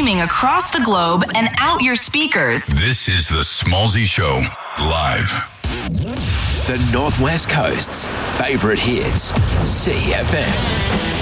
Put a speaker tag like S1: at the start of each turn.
S1: streaming across the globe and out your speakers.
S2: This is the Smallzy Show, live.
S3: The Northwest Coast's favorite hits, CFM.